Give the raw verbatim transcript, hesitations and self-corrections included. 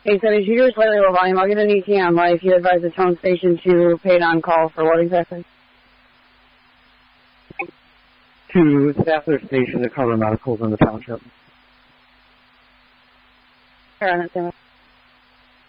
Hey, so did you hear slightly low volume? I'll get an E T on life. You advise the tone station to paid on call for what exactly? To staff their station to cover medicals in the township. Sure, I understand that.